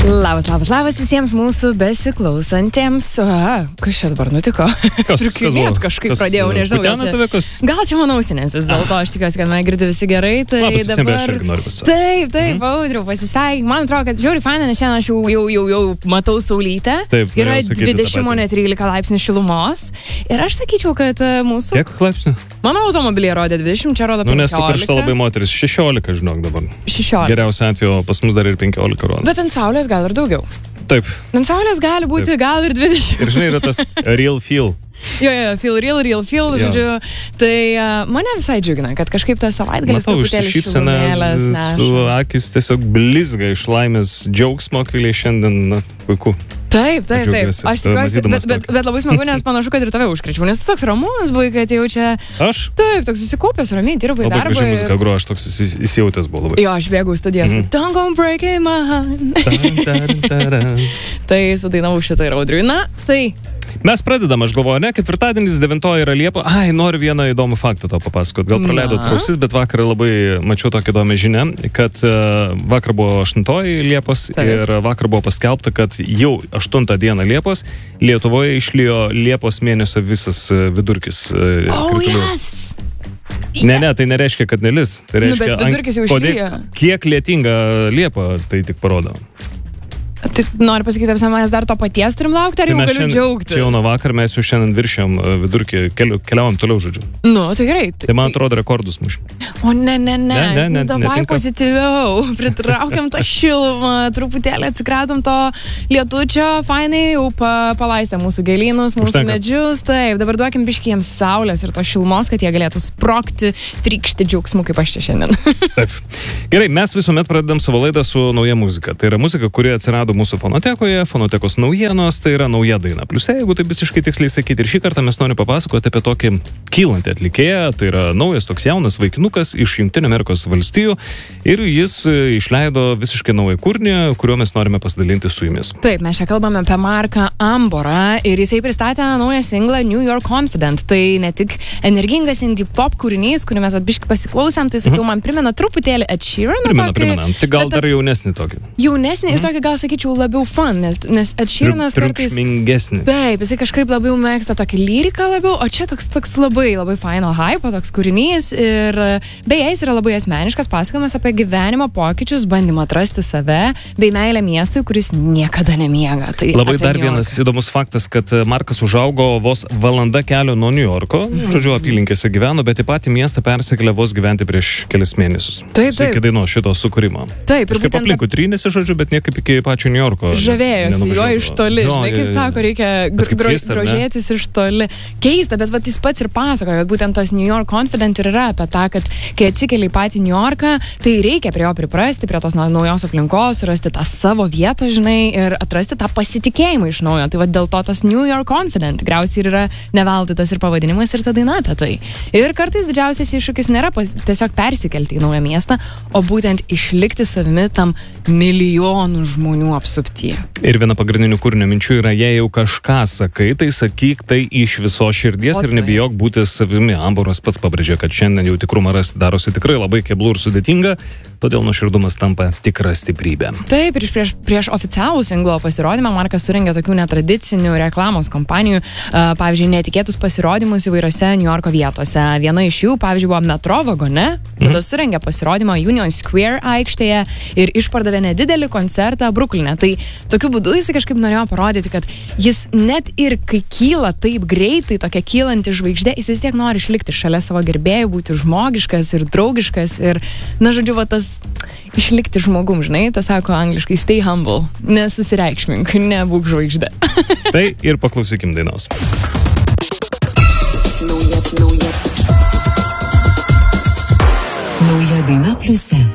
Labas visiems mūsų besiklausantiems. Kas čia dabar nutiko? Triukšminėt kažkaip pradėjau, nežinau. Gal čia mano ausinės vis dėlto, aš tikiuosi, kad mane girdi visi gerai. Tai labas dabar... Taip, Audriau, pasisveikink. Man atrodo, kad žiauriai faina, nes šiandien aš jau matau saulytę. Taip, yra 20, o ne 13 laipsnių šilumos. Ir aš sakyčiau, kad mūsų... Kiek laipsnių? Mano automobilyje rodė 20, čia rodo 15. Nes tu karšta labai moteris. 16, žinok dabar. 16. Geriausia atveju, pas mus dar ir 15 rodo. Bet ant saulės gal ir daugiau. Taip. Ant saulės gali būti Taip. Gal ir 20. Ir žinai, yra tas real feel. Real feel, žodžiu. Tai mane visai džiugina, kad kažkaip tas savaitgalis truputėlį šilumėlės neša. Su akis tiesiog blizga iš laimės džiaugsmo, kai šiandien puiku. Taip. Aš tikiuosi, bet labai smagu, nes panašu, kad ir tave užkrečiau. Nes tu toks ramus buvai, kad jau čia... Aš? Taip, toks susikaupęs, ramiai, dirbai darbą. Labai graži muzika groja, aš toks įsijautęs buvau labai. Jo, aš bėgau studijas. Don't go breaking my heart. Tai sudainavau šitą ir Audriui. Na, tai... Mes pradedam, aš galvoju, ne, ketvirtadienis, 9 yra Liepa. Noriu vieną įdomų faktą tau papasakot. Gal praleidot ausis, bet vakar labai mačiau tokią įdomią žinią, kad vakar buvo 8 Liepos ir vakar buvo paskelbta, kad jau 8 dieną Liepos Lietuvoje išlijo Liepos mėnesio visas vidurkis. Yes! Ne, tai nereiškia, kad nelis. Tai reiškia, bet vidurkis jau išlijo. Kiek lietinga Liepa, tai tik parodo. Tai noriu pasakyti, visą mes dar to paties turim laukti, ar jau galiu džiaugtis? Čia jau nuo vakar mes jau šiandien viršėm vidurkį, keliaujam toliau, žodžiu. Nu, tai gerai. Tai man atrodo rekordus mušim. O ne. Davai netinka. Pozityviau, pritraukiam tą šilumą, truputėlį atsikratom to lietučio, fainai, jau palaistėm mūsų gėlynus, mūsų medžius, taip, dabar duokim biškį jiems saulės ir to šilumos, kad jie galėtų sprogti, trykšti džiaugsmu, kaip aš čia šiandien. Taip. Gerai, mes visuomet pradedam savo laidą su nauja muzika. Tai yra muzika, kuri atsirado mūsų fonotekoje, fonotekos naujienos, tai yra nauja daina. Plius, jeigu taip visiškai tiksliai sakyti, ir šį kartą mes norime papasakoti apie tokį kylantį atlikėją, tai yra naujas toks jaunas vaikinukas iš Jungtinių Amerikos valstijų ir jis išleido visiškai naują kūrinį, kuriuo mes norime pasidalinti su jumis. Taip, mes čia kalbame apie Marką Amborą ir jisai pristatė naują singlą New York Confident. Tai ne tik energingas indie pop kūrinys, kurį mes atbiškai pasiklausėm, tai sakiau, man primena truputėlį Ed Sheeran. Primena. Tai gal dar jaunesnį tokį. Jaunesnį ir tokį, gal sakyčiau, labiau fun, nes Ed Sheeranas kartais... Triukšmingesnį. Taip, jisai kažkaip labiau mėgsta tokį lyriką labiau, o čia toks labai faino hypo, toks kūrinys ir beje, jis yra labai asmeniškas, pasakojimas apie gyvenimo pokyčius, bandymą atrasti save, bei meilę miestui, kuris niekada nemiega. Tai labai dar vienas įdomus faktas, kad Markas užaugo vos valanda kelio nuo New Yorko, žodžiu, apylinkėse gyveno, bet į patį miestą persikėlė vos gyventi prieš kelis mėnesius. Taip. Iki dainos šito sukūrimo. Taip, ir būtent aplinkui trynėsi, žodžiu, bet niekaip iki pačio New Yorko. Žavėjosi jo iš toli, žinai, kaip sako, reikia grožėtis iš toli. Keista, bet jis pats ir pasakoja, kad būtent tas New York Confident ir yra apie tą, kad kai atsikeli į patį New Yorką, tai reikia prie jo priprasti, prie tos naujos aplinkos, rasti tą savo vietą, žinai, ir atrasti tą pasitikėjimą iš naujo. Tai dėl to tas New York Confident tikriausiai yra neveltui tas ir pavadinimas ir ta daina apie tai. Ir kartais didžiausias iššūkis nėra tiesiog persikelti į naują miestą, o būtent išlikti savimi tam milijonų žmonių apsuptyje. Ir viena pagrindinių kūrinio minčių yra, jei jau kažką sakai, tai sakyk tai iš viso širdies ir nebijok būti savimi. Amboras pats pabrėžė, kad šiandien jau tikrumą rasti darosi tikrai labai keblų ir sudėtinga, todėl nuoširdumas tampa tikra stiprybė. Taip, ir prieš oficialų singlo pasirodymą Markas surengė tokių netradicinių reklamos kompanijų, pavyzdžiui, netikėtus pasirodymus įvairiose New Yorko vietose. Viena iš jų, pavyzdžiui, buvo metro vagone, tada surengė pasirodymą Union Square aikštėje ir išpardavė nedidelį koncertą Brukline. Tai tokiu būdu jis kažkaip norėjo parodyti, kad jis net ir kai kyla taip greitai, tokia kylanti žvaigždė, jis vis tiek nori išlikti šalia savo gerbėjų, būti žmogiškas ir draugiškas ir, na, žodžiu, tas išlikti žmogum, žinai, tas sako angliškai stay humble, nesusireikšmink, nebūk žvaigždė. Tai ir paklausykim dainos. Nauja daina pliuse.